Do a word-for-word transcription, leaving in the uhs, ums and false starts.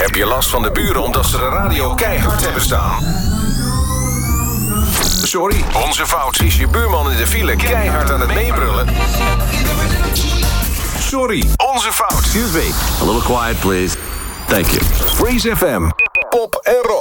Heb je last van de buren omdat ze de radio keihard hebben staan? Sorry, onze fout. Is je buurman in de file keihard aan het meebrullen? Sorry, onze fout. Excuse me, a little quiet please. Thank you. Freeze F M, pop en rock.